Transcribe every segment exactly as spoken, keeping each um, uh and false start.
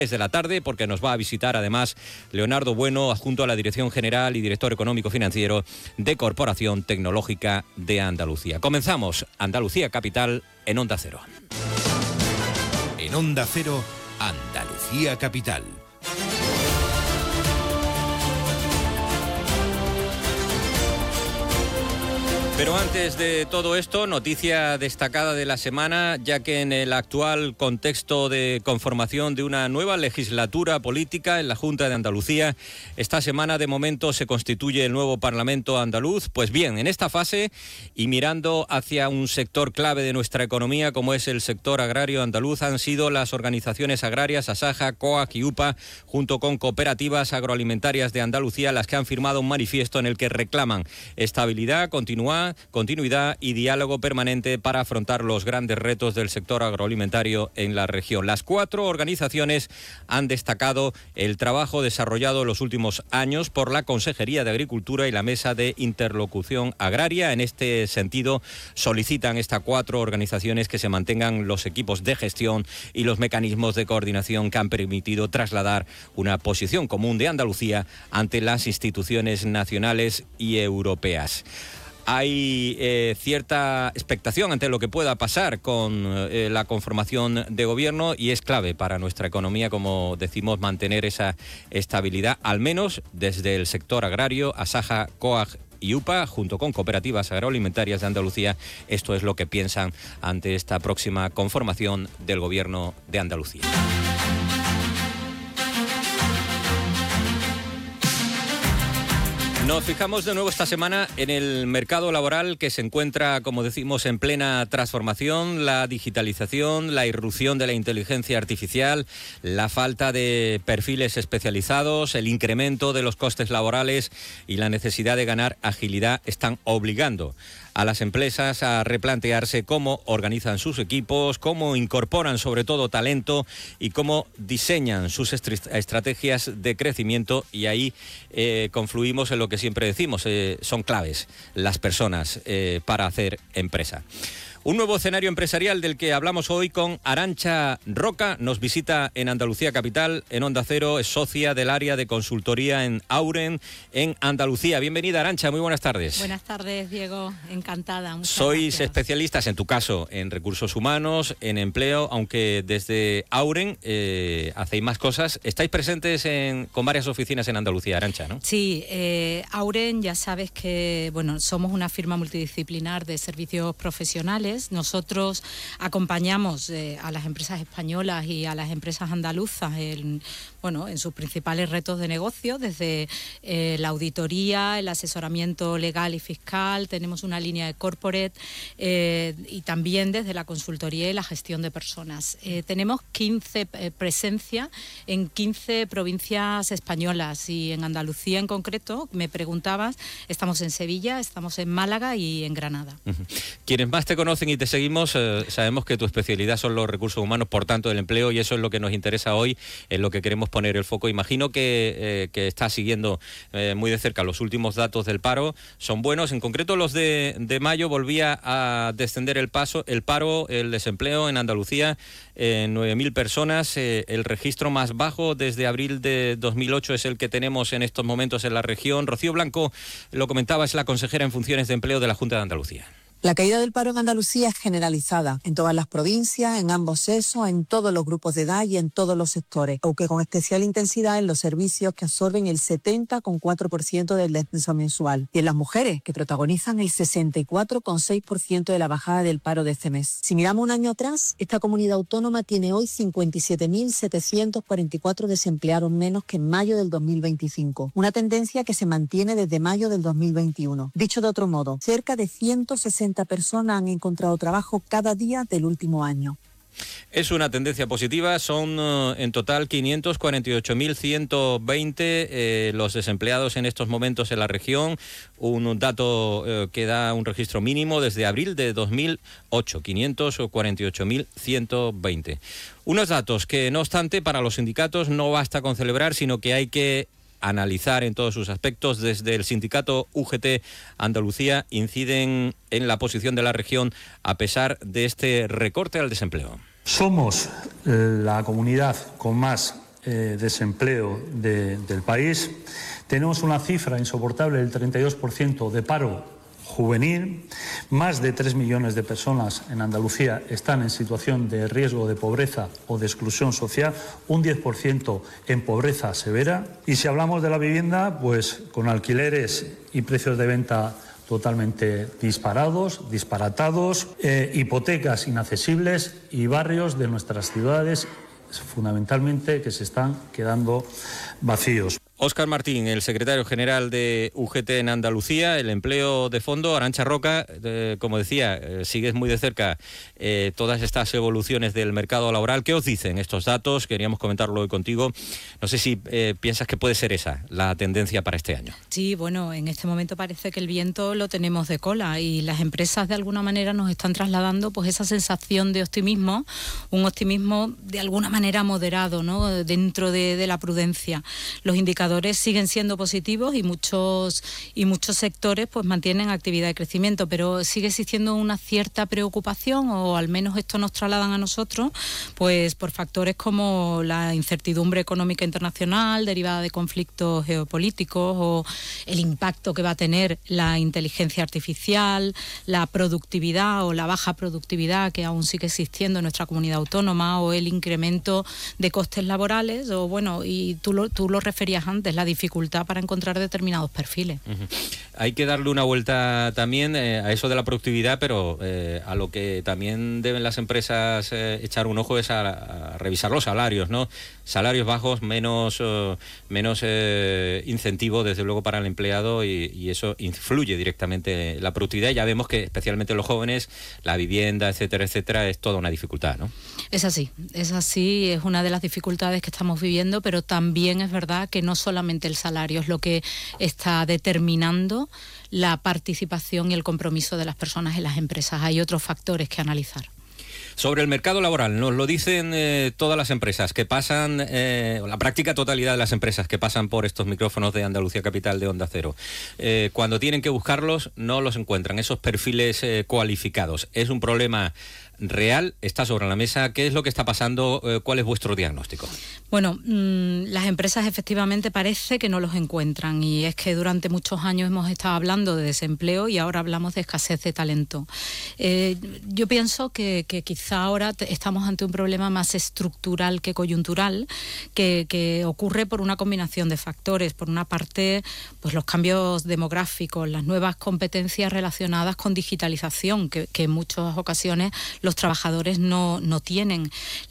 de la tarde, porque nos va a visitar además Leonardo Bueno, adjunto a la Dirección General y Director Económico Financiero de Corporación Tecnológica de Andalucía. Comenzamos Andalucía Capital en Onda Cero. En Onda Cero, Andalucía Capital. Pero antes de todo esto, noticia destacada de la semana, ya que en el actual contexto de conformación de una nueva legislatura política en la Junta de Andalucía, esta semana de momento se constituye el nuevo Parlamento andaluz. Pues bien, en esta fase y mirando hacia un sector clave de nuestra economía como es el sector agrario andaluz, han sido las organizaciones agrarias Asaja, COAG y UPA, junto con cooperativas agroalimentarias de Andalucía, las que han firmado un manifiesto en el que reclaman estabilidad, continuidad, continuidad y diálogo permanente para afrontar los grandes retos del sector agroalimentario en la región. Las cuatro organizaciones han destacado el trabajo desarrollado en los últimos años por la Consejería de Agricultura y la Mesa de Interlocución Agraria. En este sentido, solicitan estas cuatro organizaciones que se mantengan los equipos de gestión y los mecanismos de coordinación que han permitido trasladar una posición común de Andalucía ante las instituciones nacionales y europeas. Hay eh, cierta expectación ante lo que pueda pasar con eh, la conformación de gobierno y es clave para nuestra economía, como decimos, mantener esa estabilidad, al menos desde el sector agrario. Asaja, COAG y UPA, junto con cooperativas agroalimentarias de Andalucía, esto es lo que piensan ante esta próxima conformación del gobierno de Andalucía. Nos fijamos de nuevo esta semana en el mercado laboral, que se encuentra, como decimos, en plena transformación. La digitalización, la irrupción de la inteligencia artificial, la falta de perfiles especializados, el incremento de los costes laborales y la necesidad de ganar agilidad están obligando a las empresas a replantearse cómo organizan sus equipos, cómo incorporan sobre todo talento y cómo diseñan sus estrategias de crecimiento, y ahí eh, confluimos en lo que siempre decimos, eh, son claves las personas eh, para hacer empresa. Un nuevo escenario empresarial del que hablamos hoy con Arantxa Roca. Nos visita en Andalucía Capital, en Onda Cero, es socia del área de consultoría en Auren, en Andalucía. Bienvenida, Arantxa, muy buenas tardes. Buenas tardes, Diego, encantada. Muchas Sois gracias. especialistas, en tu caso, en recursos humanos, en empleo, aunque desde Auren eh, hacéis más cosas. Estáis presentes en, con varias oficinas en Andalucía, Arantxa, ¿no? Sí, eh, Auren, ya sabes que bueno, somos una firma multidisciplinar de servicios profesionales. Nosotros acompañamos eh, a las empresas españolas y a las empresas andaluzas en, bueno, en sus principales retos de negocio, desde eh, la auditoría, el asesoramiento legal y fiscal, tenemos una línea de corporate eh, y también desde la consultoría y la gestión de personas. Eh, tenemos quince eh, presencia en quince provincias españolas y en Andalucía en concreto, me preguntabas, estamos en Sevilla, estamos en Málaga y en Granada. Uh-huh. Quienes más te conocen y te seguimos, eh, sabemos que tu especialidad son los recursos humanos, por tanto el empleo, y eso es lo que nos interesa hoy, en lo que queremos poner el foco. Imagino que, eh, que estás siguiendo eh, muy de cerca los últimos datos del paro, son buenos, en concreto los de, de mayo volvía a descender el paso, el paro, el desempleo en Andalucía, eh, nueve mil personas, eh, el registro más bajo desde abril de dos mil ocho es el que tenemos en estos momentos en la región. Rocío Blanco, lo comentaba, es la consejera en funciones de empleo de la Junta de Andalucía. La caída del paro en Andalucía es generalizada, en todas las provincias, en ambos sexos, en todos los grupos de edad y en todos los sectores, aunque con especial intensidad en los servicios, que absorben el setenta coma cuatro por ciento del descenso mensual, y en las mujeres, que protagonizan el sesenta y cuatro coma seis por ciento de la bajada del paro de este mes. Si miramos un año atrás, esta comunidad autónoma tiene hoy cincuenta y siete mil setecientos cuarenta y cuatro desempleados menos que en mayo del dos mil veinticinco, una tendencia que se mantiene desde mayo del dos mil veintiuno. Dicho de otro modo, cerca de ciento sesenta personas han encontrado trabajo cada día del último año. Es una tendencia positiva, son uh, en total quinientos cuarenta y ocho mil ciento veinte eh, los desempleados en estos momentos en la región, un dato eh, que da un registro mínimo desde abril de dos mil ocho, quinientos cuarenta y ocho mil ciento veinte. Unos datos que, no obstante, para los sindicatos no basta con celebrar, sino que hay que analizar en todos sus aspectos. Desde el sindicato U G T Andalucía inciden en la posición de la región a pesar de este recorte al desempleo. Somos la comunidad con más eh, desempleo de, del país. Tenemos una cifra insoportable del treinta y dos por ciento de paro juvenil. Más de tres millones de personas en Andalucía están en situación de riesgo de pobreza o de exclusión social, un diez por ciento en pobreza severa. Y si hablamos de la vivienda, pues con alquileres y precios de venta totalmente disparados, disparatados, eh, hipotecas inaccesibles y barrios de nuestras ciudades fundamentalmente que se están quedando vacíos. Óscar Martín, el secretario general de U G T en Andalucía, el empleo de fondo. Arantxa Roca, eh, como decía, eh, sigues muy de cerca eh, todas estas evoluciones del mercado laboral. ¿Qué os dicen estos datos? Queríamos comentarlo hoy contigo. No sé si eh, piensas que puede ser esa la tendencia para este año. Sí, bueno, en este momento parece que el viento lo tenemos de cola y las empresas de alguna manera nos están trasladando pues esa sensación de optimismo, un optimismo de alguna manera moderado, ¿no?, dentro de, de la prudencia. Los indicadores siguen siendo positivos y muchos y muchos sectores pues mantienen actividad de crecimiento, pero sigue existiendo una cierta preocupación, o al menos esto nos trasladan a nosotros, pues por factores como la incertidumbre económica internacional derivada de conflictos geopolíticos, o el impacto que va a tener la inteligencia artificial, la productividad o la baja productividad que aún sigue existiendo en nuestra comunidad autónoma, o el incremento de costes laborales, o bueno, y tú lo, tú lo referías antes, la dificultad para encontrar determinados perfiles. Uh-huh. Hay que darle una vuelta también eh, a eso de la productividad, pero eh, a lo que también deben las empresas eh, echar un ojo es a, a revisar los salarios, ¿no? Salarios bajos, menos, uh, menos eh, incentivo, desde luego, para el empleado, y, y eso influye directamente en la productividad. Ya vemos que, especialmente los jóvenes, la vivienda, etcétera, etcétera, es toda una dificultad, ¿no? Es así, es así, es una de las dificultades que estamos viviendo, pero también es verdad que no solamente el salario es lo que está determinando la participación y el compromiso de las personas en las empresas. Hay otros factores que analizar. Sobre el mercado laboral, nos lo dicen eh, todas las empresas que pasan, eh, la práctica totalidad de las empresas que pasan por estos micrófonos de Andalucía Capital de Onda Cero. Eh, cuando tienen que buscarlos, no los encuentran, esos perfiles eh, cualificados. Es un problema real, está sobre la mesa. ¿Qué es lo que está pasando? Eh, ¿Cuál es vuestro diagnóstico? Bueno, mmm, las empresas efectivamente parece que no los encuentran, y es que durante muchos años hemos estado hablando de desempleo y ahora hablamos de escasez de talento. Eh, yo pienso que, que quizá ahora te, estamos ante un problema más estructural que coyuntural, que, que ocurre por una combinación de factores. Por una parte, pues los cambios demográficos, las nuevas competencias relacionadas con digitalización, que, que en muchas ocasiones los trabajadores no, no tienen.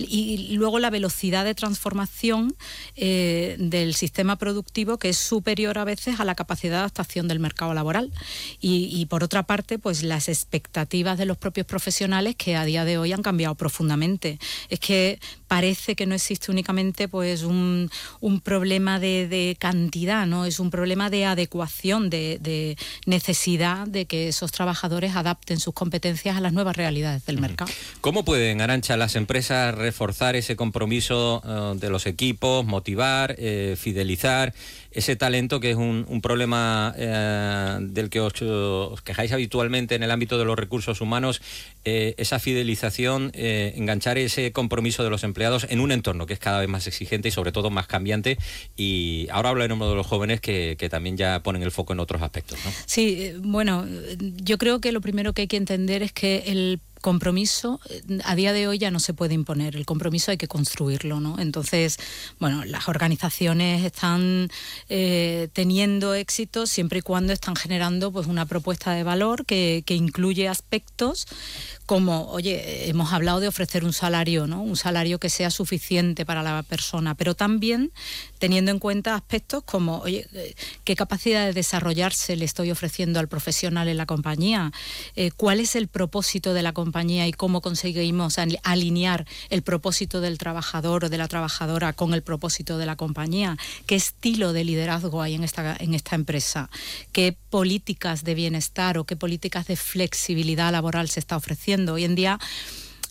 Y luego la velocidad de transformación eh, del sistema productivo, que es superior a veces a la capacidad de adaptación del mercado laboral. Y, y por otra parte, pues las expectativas de los propios profesionales, que a día de hoy han cambiado profundamente. Es que parece que no existe únicamente pues un, un problema de, de cantidad, ¿no? Es un problema de adecuación, de, de necesidad de que esos trabajadores adapten sus competencias a las nuevas realidades del mercado. ¿Cómo pueden, Arantxa, las empresas reforzar ese compromiso uh, de los equipos, motivar, eh, fidelizar ese talento, que es un, un problema eh, del que os, os quejáis habitualmente en el ámbito de los recursos humanos, eh, esa fidelización, eh, enganchar ese compromiso de los empleados en un entorno que es cada vez más exigente y sobre todo más cambiante? Y ahora hablaremos de los jóvenes, que, que también ya ponen el foco en otros aspectos, ¿no? Sí, bueno, yo creo que lo primero que hay que entender es que el compromiso a día de hoy ya no se puede imponer, el compromiso hay que construirlo, ¿no? Entonces, bueno, las organizaciones están eh, teniendo éxito siempre y cuando están generando pues una propuesta de valor que, que incluye aspectos como, oye, hemos hablado de ofrecer un salario, ¿no? Un salario que sea suficiente para la persona, pero también teniendo en cuenta aspectos como, oye, qué capacidad de desarrollarse le estoy ofreciendo al profesional en la compañía, eh, cuál es el propósito de la compañía y cómo conseguimos alinear el propósito del trabajador o de la trabajadora con el propósito de la compañía, qué estilo de liderazgo hay en esta, en esta empresa, qué políticas de bienestar o qué políticas de flexibilidad laboral se está ofreciendo. Hoy en día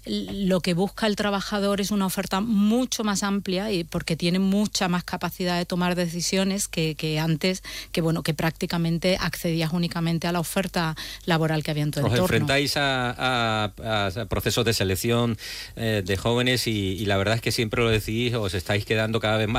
lo que busca el trabajador es una oferta mucho más amplia y porque tiene mucha más capacidad de tomar decisiones que, que antes, que bueno, que prácticamente accedías únicamente a la oferta laboral que había en tu entorno. Os enfrentáis a, a, a procesos de selección eh, de jóvenes y, y la verdad es que siempre lo decís, os estáis quedando cada vez más